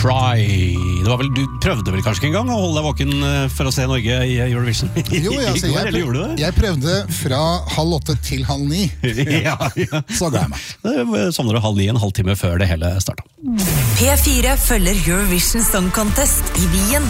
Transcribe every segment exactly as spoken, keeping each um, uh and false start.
Try. Det var vel, du prøvde vel kanskje ikke en gang å holde deg våken for å se Norge i Eurovision? Jo, altså, I går, jeg, prøvde, jeg prøvde fra halv åtte til halv ni. ja, ja. Så ga jeg meg. Sovner du halv ni, en halvtime før det hele startet. P fire følger Eurovision Song Contest i Wien.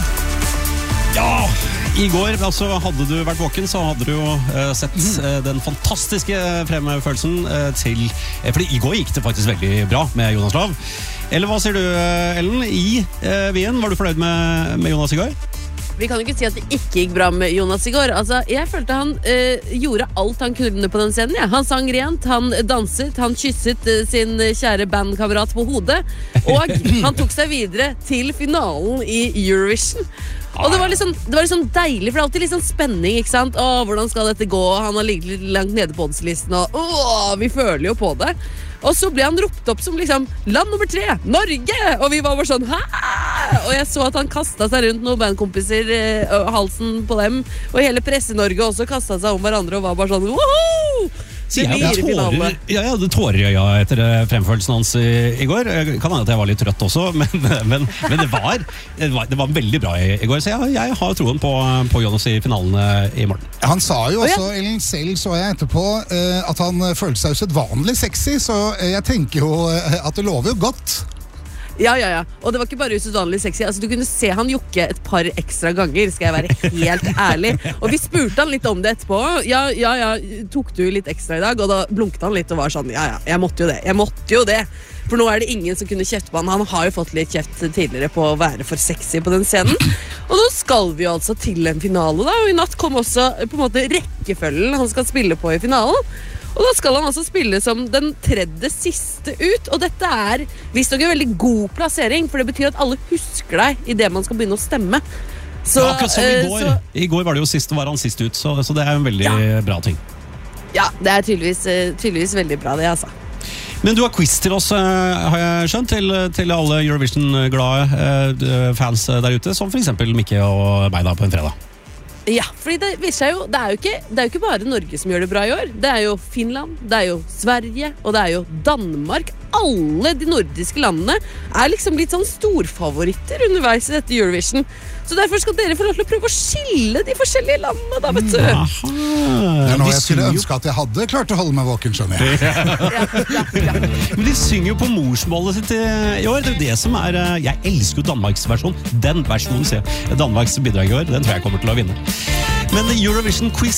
Ja, i går altså, hadde du vært våken, så hadde du jo uh, sett uh, den fantastiske fremførelsen uh, til uh, fordi i går gikk det faktisk veldig bra med Jonas Lav. Eller hva sier du, Ellen? I uh, Wien, var du fornøyd med, med Jonas i går? Vi kan jo ikke si at det ikke gikk bra med Jonas i går. Altså, jeg følte han uh, gjorde alt han kunne på den scenen. Ja. Han sang rent, han danset, han kysset uh, sin kjære bandkamerat på hodet, og han tok seg videre til finalen i Eurovision. Og det var liksom, det var liksom deilig, for det er alltid liksom spenning, ikke sant? Åh, hvordan skal dette gå? Han har ligget litt langt nede på oddslisten, og åh, vi føler jo på det. Og så ble han ropt opp som liksom land nummer tre, Norge! Og vi var bare sånn, hæ? Og jeg så at han kastet seg rundt noen bandkompiser, øh, halsen på dem, og hele Presse-Norge også kastet seg om hverandre og var bare sånn, woho! Ja, jeg tårer, ja, jeg hadde tårer i øya etter fremførelsen hans i, i går. Jeg kan hende at jeg var litt trøtt også, men, men, men det, var, det, var, det var veldig bra i, i går. Så jeg, jeg har troen på, på Jonas i finalen i morgen. Han sa jo også, Ellen selv så jeg etterpå, at han følte seg usedvanlig sexy, så jeg tenker jo at det lover jo godt. Ja, ja, ja. Og det var ikke bare usedvanlig sexy. Altså, du kunne se han jokke et par ekstra ganger, skal jeg være helt ærlig. Og vi spurte han litt om det etterpå. Ja, ja, ja, tok du litt ekstra i dag? Og da blunket han litt og var sånn, ja, ja, jeg måtte jo det. Jeg måtte jo det. For nå er det ingen som kunne kjefte på han. Han har jo fått litt kjeft tidligere på å være for sexy på den scenen. Og nå skal vi jo altså til en finale da. Og i natt kom også på en måte rekkefølgen han skal spille på i finalen. Og da skal han altså spille som den tredje siste ut. Og dette er visst nok en veldig god plassering, for det betyr at alle husker deg i det man skal begynne å stemme. Så, ja, akkurat som i går. Så, I går var det jo sist, var han sist ut, så, så det er en veldig ja. bra ting. Ja, det er tydeligvis, tydeligvis veldig bra det, altså. Men du har quiz til oss, har jeg skjønt, til, til alle Eurovision-glade fans der ute, som for eksempel Mikke og meg da på en fredag. Ja, fordi det viser seg jo, det er jo, ikke, det er jo ikke bare Norge som gjør det bra i år. Det er jo Finland, det er jo Sverige, og det er jo Danmark. Alle de nordiske landene er liksom litt sånn storfavoritter underveis i dette Eurovision. Så derfor skal dere få lov til å prøve å skille de forskjellige landene da, vet du. Aha. Det er nå jeg skulle ønske at jeg hadde klart å holde meg våken, skjønner jeg. ja, ja, ja. Men de synger jo på morsmålet sitt i år. Det er jo det som er, jeg elsker jo Danmarks versjon. Den versjonen, sier jeg. Danmarks bidrag i år, den tror jeg kommer til å vinne. Men Eurovision Quiz